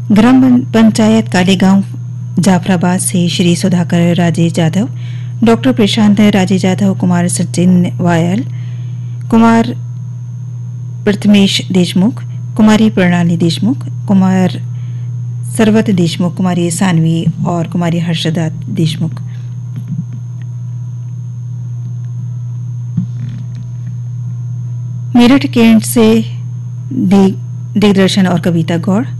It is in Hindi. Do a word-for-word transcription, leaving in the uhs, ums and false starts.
ग्राम पंचायत कालेगांव जाफराबाद से श्री सुधाकर राजेश जाधव, डॉक्टर प्रशांत राजेश जाधव, कुमार सचिन वायल, कुमार प्रथमेश देशमुख, कुमारी प्रणाली देशमुख, कुमार सरवत देशमुख, कुमारी सानवी और कुमारी हर्षदा देशमुख। मेरठ कैंट से दिग्दर्शन और कविता गौड़,